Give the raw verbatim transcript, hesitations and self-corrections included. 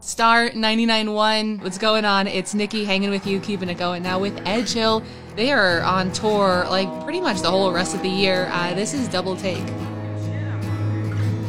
Star ninety-nine point one, what's going on? It's Nikki hanging with you, keeping it going. Now with Edge Hill, they are on tour like pretty much the whole rest of the year. Uh, this is Double Take.